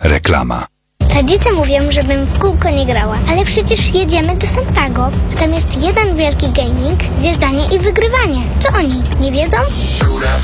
Reklama. Rodzice mówią, żebym w kółko nie grała, ale przecież jedziemy do Santago, a tam jest jeden wielki gaming, zjeżdżanie i wygrywanie. Co oni, nie wiedzą?